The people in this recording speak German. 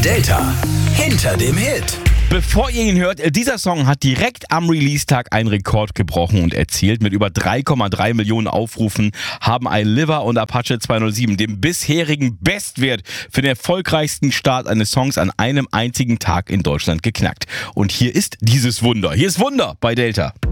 Delta hinter dem Hit. Bevor ihr ihn hört, dieser Song hat direkt am Release-Tag einen Rekord gebrochen und erzielt. Mit über 3,3 Millionen Aufrufen haben iLiver und Apache 207 den bisherigen Bestwert für den erfolgreichsten Start eines Songs an einem einzigen Tag in Deutschland geknackt. Und hier ist dieses Wunder. Hier ist Wunder bei Delta.